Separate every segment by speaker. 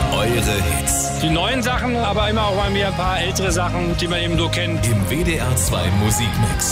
Speaker 1: Eure Hits.
Speaker 2: Die neuen Sachen, aber immer auch mal wieder ein paar ältere Sachen, die man eben so kennt.
Speaker 1: Im WDR 2 Musikmix.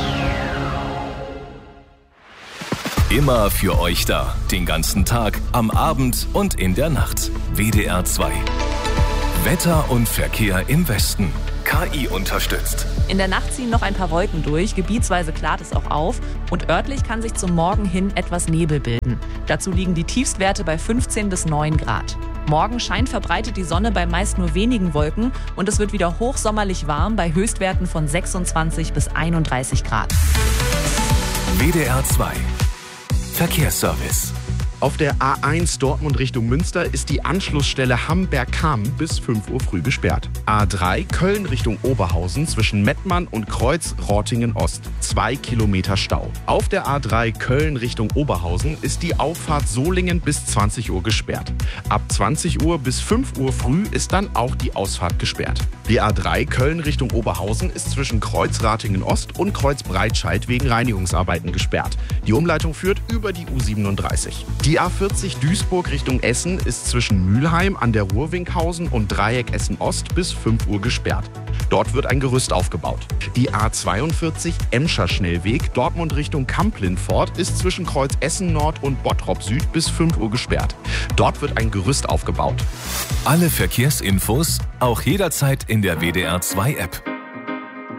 Speaker 1: Immer für euch da. Den ganzen Tag, am Abend und in der Nacht. WDR 2. Wetter und Verkehr im Westen. KI unterstützt.
Speaker 3: In der Nacht ziehen noch ein paar Wolken durch, gebietsweise klart es auch auf und örtlich kann sich zum Morgen hin etwas Nebel bilden. Dazu liegen die Tiefstwerte bei 15 bis 9 Grad. Morgen scheint verbreitet die Sonne bei meist nur wenigen Wolken und es wird wieder hochsommerlich warm bei Höchstwerten von 26 bis 31 Grad.
Speaker 1: WDR 2. Verkehrsservice.
Speaker 4: Auf der A1 Dortmund Richtung Münster ist die Anschlussstelle Hamberg-Kamm bis 5 Uhr früh gesperrt. A3 Köln Richtung Oberhausen zwischen Mettmann und Kreuz-Rortingen-Ost. 2 Kilometer Stau. Auf der A3 Köln Richtung Oberhausen ist die Auffahrt Solingen bis 20 Uhr gesperrt. Ab 20 Uhr bis 5 Uhr früh ist dann auch die Ausfahrt gesperrt. Die A3 Köln Richtung Oberhausen ist zwischen Kreuz-Ratingen-Ost und Kreuz-Breitscheid wegen Reinigungsarbeiten gesperrt. Die Umleitung führt über die U37. Die A40 Duisburg Richtung Essen ist zwischen Mülheim an der Ruhr-Winkhausen und Dreieck Essen-Ost bis 5 Uhr gesperrt. Dort wird ein Gerüst aufgebaut. Die A42 Emscher Schnellweg Dortmund Richtung Kamp-Lindfort ist zwischen Kreuz Essen Nord und Bottrop Süd bis 5 Uhr gesperrt. Dort wird ein Gerüst aufgebaut.
Speaker 1: Alle Verkehrsinfos auch jederzeit in der WDR 2 App.